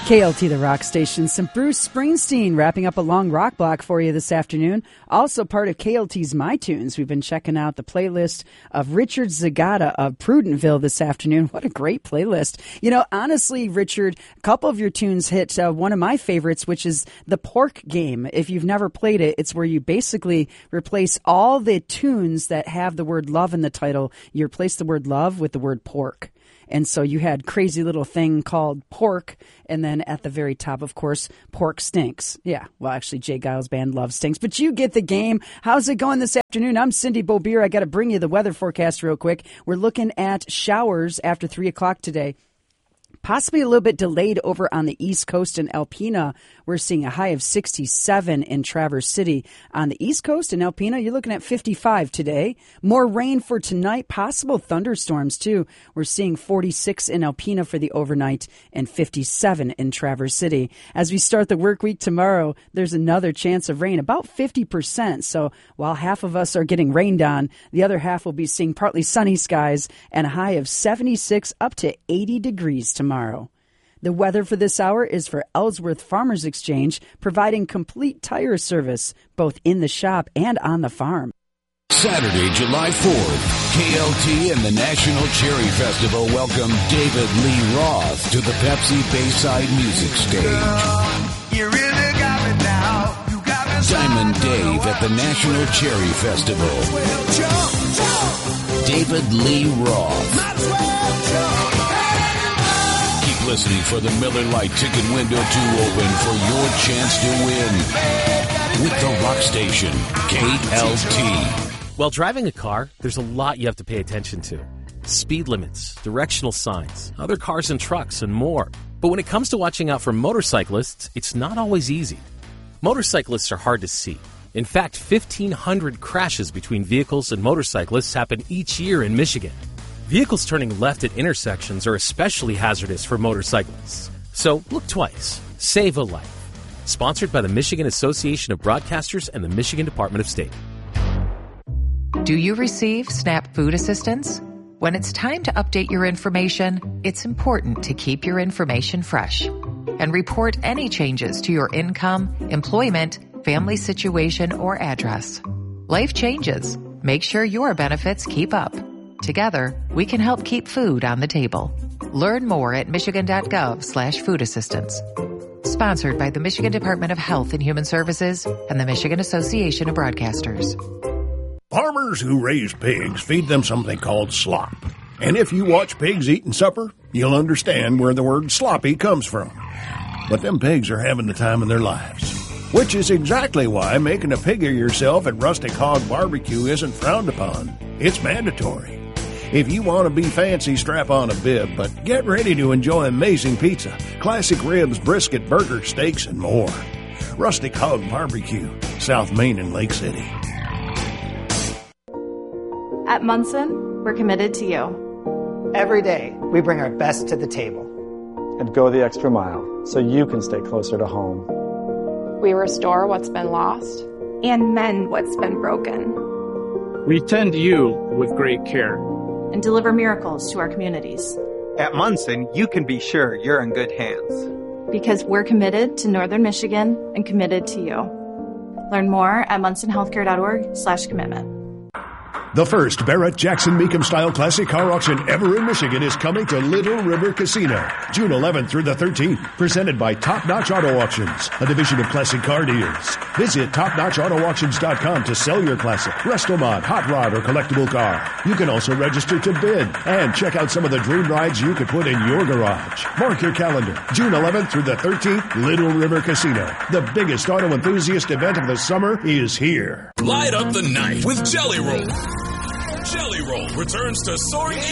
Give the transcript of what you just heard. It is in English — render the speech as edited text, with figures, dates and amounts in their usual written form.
KLT, the rock station. Some Bruce Springsteen wrapping up a long rock block for you this afternoon. Also part of KLT's My Tunes. We've been checking out the playlist of Richard Zagata of Prudentville this afternoon. What a great playlist. You know, honestly, Richard, a couple of your tunes hit one of my favorites, which is the Pork Game. If you've never played it, it's where you basically replace all the tunes that have the word love in the title. You replace the word love with the word pork. And so you had Crazy Little Thing called Pork, and then at the very top, of course, Pork Stinks. Yeah, well, actually, Jay Giles' band Love Stinks. But you get the game. How's it going this afternoon? I'm Cindy Beaubier. I got to bring you the weather forecast real quick. We're looking at showers after 3 o'clock today. Possibly a little bit delayed over on the East Coast in Alpena. We're seeing a high of 67 in Traverse City. On the East Coast in Alpena, you're looking at 55 today. More rain for tonight, possible thunderstorms too. We're seeing 46 in Alpena for the overnight and 57 in Traverse City. As we start the work week tomorrow, there's another chance of rain, about 50%. So while half of us are getting rained on, the other half will be seeing partly sunny skies and a high of 76 up to 80 degrees tomorrow. The weather for this hour is for Ellsworth Farmers Exchange, providing complete tire service both in the shop and on the farm. Saturday, July 4th, KLT and the National Cherry Festival welcome David Lee Roth to the Pepsi Bayside Music Stage. You really got me now. You got me Diamond Dave at the National Cherry Festival. David Lee Roth. Listening for the Miller Lite ticket window to open for your chance to win with the rock station, KLT. While driving a car, there's a lot you have to pay attention to. Speed limits, directional signs, other cars and trucks, and more. But when it comes to watching out for motorcyclists, it's not always easy. Motorcyclists are hard to see. In fact, 1,500 crashes between vehicles and motorcyclists happen each year in Michigan. Vehicles turning left at intersections are especially hazardous for motorcyclists. So look twice. Save a life. Sponsored by the Michigan Association of Broadcasters and the Michigan Department of State. Do you receive SNAP food assistance? When it's time to update your information, it's important to keep your information fresh and report any changes to your income, employment, family situation, or address. Life changes. Make sure your benefits keep up. Together, we can help keep food on the table. Learn more at michigan.gov/food assistance. Sponsored by the Michigan Department of Health and Human Services and the Michigan Association of Broadcasters. Farmers who raise pigs feed them something called slop. And if you watch pigs eating supper, you'll understand where the word sloppy comes from. But them pigs are having the time of their lives. Which is exactly why making a pig of yourself at Rustic Hog Barbecue isn't frowned upon. It's mandatory. If you want to be fancy, strap on a bib, but get ready to enjoy amazing pizza, classic ribs, brisket, burger, steaks, and more. Rustic Hog Barbecue, South Main and Lake City. At Munson, we're committed to you. Every day, we bring our best to the table. And go the extra mile so you can stay closer to home. We restore what's been lost and mend what's been broken. We tend you with great care and deliver miracles to our communities. At Munson, you can be sure you're in good hands. Because we're committed to Northern Michigan and committed to you. Learn more at munsonhealthcare.org/commitment. The first Barrett-Jackson Mecum-style classic car auction ever in Michigan is coming to Little River Casino, June 11th through the 13th, presented by Top Notch Auto Auctions, a division of classic car dealers. Visit topnotchautoauctions.com to sell your classic, resto-mod, hot rod, or collectible car. You can also register to bid and check out some of the dream rides you could put in your garage. Mark your calendar, June 11th through the 13th, Little River Casino. The biggest auto enthusiast event of the summer is here. Light up the night with Jelly Roll. Jelly Roll returns to Soaring